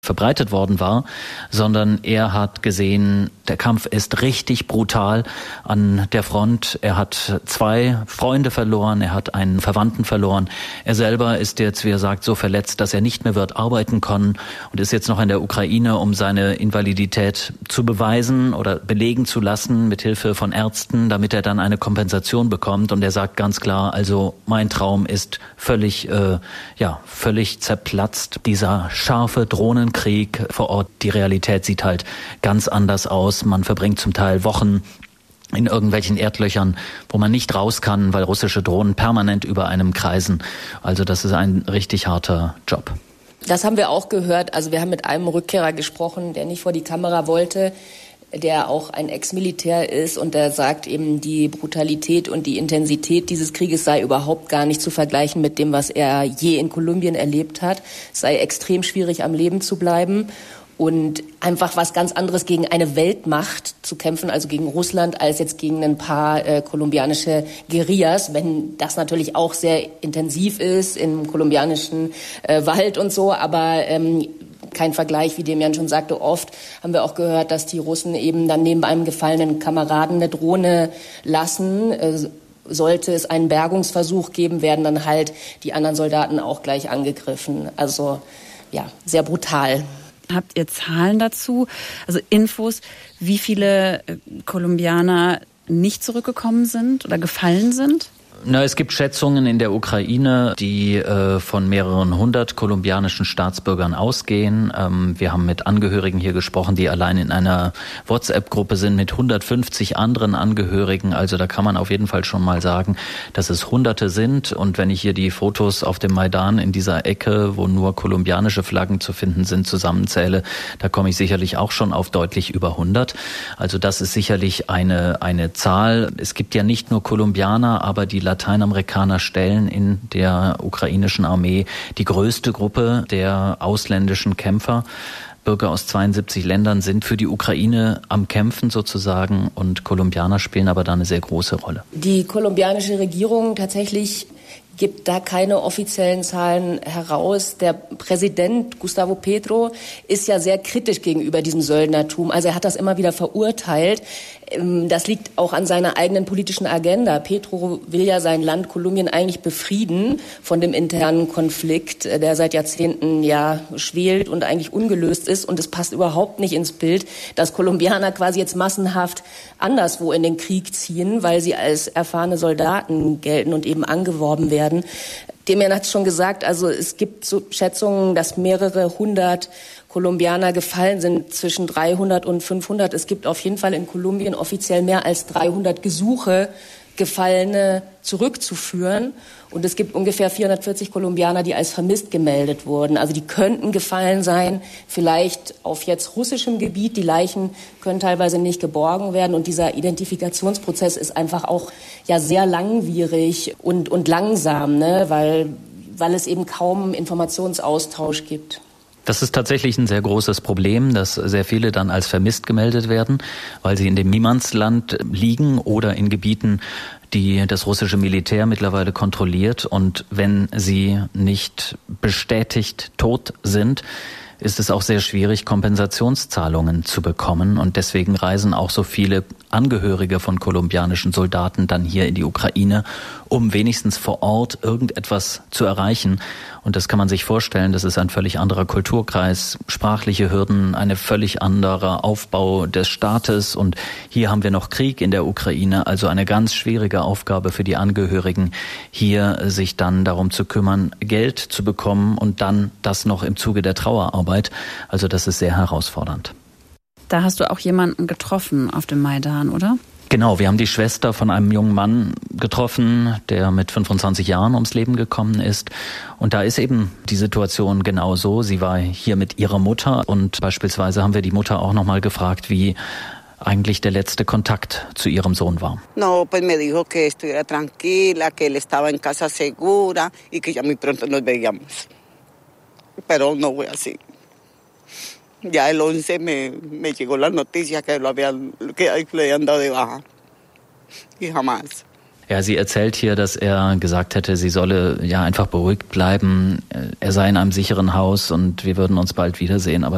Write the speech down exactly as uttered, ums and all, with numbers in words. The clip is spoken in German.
verbreitet worden war, sondern er hat gesehen, der Kampf ist richtig brutal an der Front. Er hat zwei Freunde verloren, er hat einen Verwandten verloren. Er selber ist jetzt, wie er sagt, so verletzt, dass er nicht mehr wird arbeiten können und ist jetzt noch in der Ukraine, um seine Invalidität zu beweisen oder belegen zu lassen mit Hilfe von Ärzten, damit er dann eine Kompensation bekommt. Und er sagt ganz klar, also mein Traum ist völlig, äh, ja, völlig zerplatzt. Dieser scharfe Drohnen Krieg vor Ort. Die Realität sieht halt ganz anders aus. Man verbringt zum Teil Wochen in irgendwelchen Erdlöchern, wo man nicht raus kann, weil russische Drohnen permanent über einem kreisen. Also das ist ein richtig harter Job. Das haben wir auch gehört. Also wir haben mit einem Rückkehrer gesprochen, der nicht vor die Kamera wollte, der auch ein Ex-Militär ist und der sagt eben, die Brutalität und die Intensität dieses Krieges sei überhaupt gar nicht zu vergleichen mit dem, was er je in Kolumbien erlebt hat. Es sei extrem schwierig, am Leben zu bleiben und einfach was ganz anderes gegen eine Weltmacht zu kämpfen, also gegen Russland, als jetzt gegen ein paar äh, kolumbianische Guerillas, wenn das natürlich auch sehr intensiv ist im kolumbianischen äh, Wald und so, aber ähm, kein Vergleich, wie Demian schon sagte. Oft haben wir auch gehört, dass die Russen eben dann neben einem gefallenen Kameraden eine Drohne lassen. Sollte es einen Bergungsversuch geben, werden dann halt die anderen Soldaten auch gleich angegriffen. Also ja, sehr brutal. Habt ihr Zahlen dazu, also Infos, wie viele Kolumbianer nicht zurückgekommen sind oder gefallen sind? Na, es gibt Schätzungen in der Ukraine, die äh, von mehreren hundert kolumbianischen Staatsbürgern ausgehen. Ähm, wir haben mit Angehörigen hier gesprochen, die allein in einer WhatsApp-Gruppe sind mit hundertfünfzig anderen Angehörigen. Also da kann man auf jeden Fall schon mal sagen, dass es Hunderte sind. Und wenn ich hier die Fotos auf dem Maidan in dieser Ecke, wo nur kolumbianische Flaggen zu finden sind, zusammenzähle, da komme ich sicherlich auch schon auf deutlich über hundert. Also das ist sicherlich eine, eine Zahl. Es gibt ja nicht nur Kolumbianer, aber die Lateinamerikaner stellen in der ukrainischen Armee die größte Gruppe der ausländischen Kämpfer. Bürger aus zweiundsiebzig Ländern sind für die Ukraine am Kämpfen sozusagen und Kolumbianer spielen aber da eine sehr große Rolle. Die kolumbianische Regierung tatsächlich gibt da keine offiziellen Zahlen heraus. Der Präsident Gustavo Petro ist ja sehr kritisch gegenüber diesem Söldnertum. Also er hat das immer wieder verurteilt. Das liegt auch an seiner eigenen politischen Agenda. Petro will ja sein Land Kolumbien eigentlich befrieden von dem internen Konflikt, der seit Jahrzehnten ja schwelt und eigentlich ungelöst ist. Und es passt überhaupt nicht ins Bild, dass Kolumbianer quasi jetzt massenhaft anderswo in den Krieg ziehen, weil sie als erfahrene Soldaten gelten und eben angeworben werden. Demian hat es schon gesagt, also es gibt so Schätzungen, dass mehrere hundert Kolumbianer gefallen sind, zwischen dreihundert und fünfhundert. Es gibt auf jeden Fall in Kolumbien offiziell mehr als dreihundert Gesuche, Gefallene zurückzuführen. Und es gibt ungefähr vierhundertvierzig Kolumbianer, die als vermisst gemeldet wurden. Also die könnten gefallen sein, vielleicht auf jetzt russischem Gebiet. Die Leichen können teilweise nicht geborgen werden. Und dieser Identifikationsprozess ist einfach auch ja sehr langwierig und, und langsam, ne? weil, weil es eben kaum Informationsaustausch gibt. Das ist tatsächlich ein sehr großes Problem, dass sehr viele dann als vermisst gemeldet werden, weil sie in dem Niemandsland liegen oder in Gebieten, die das russische Militär mittlerweile kontrolliert. Und wenn sie nicht bestätigt tot sind, ist es auch sehr schwierig, Kompensationszahlungen zu bekommen. Und deswegen reisen auch so viele Angehörige von kolumbianischen Soldaten dann hier in die Ukraine, um wenigstens vor Ort irgendetwas zu erreichen. Und das kann man sich vorstellen, das ist ein völlig anderer Kulturkreis, sprachliche Hürden, eine völlig anderer Aufbau des Staates. Und hier haben wir noch Krieg in der Ukraine, also eine ganz schwierige Aufgabe für die Angehörigen, hier sich dann darum zu kümmern, Geld zu bekommen und dann das noch im Zuge der Trauerarbeit. Also das ist sehr herausfordernd. Da hast du auch jemanden getroffen auf dem Maidan, oder? Genau, wir haben die Schwester von einem jungen Mann getroffen, der mit fünfundzwanzig Jahren ums Leben gekommen ist. Und da ist eben die Situation genau so. Sie war hier mit ihrer Mutter und beispielsweise haben wir die Mutter auch nochmal gefragt, wie eigentlich der letzte Kontakt zu ihrem Sohn war. No, pues me dijo que estuviera tranquila, que él estaba en casa segura y que ya muy pronto nos veíamos. Pero no fue así. Ya el once me, me llegó la noticia que lo habían, que le habían dado de baja. Y jamás. Ja, sie erzählt hier, dass er gesagt hätte, sie solle ja einfach beruhigt bleiben. Er sei in einem sicheren Haus und wir würden uns bald wiedersehen. Aber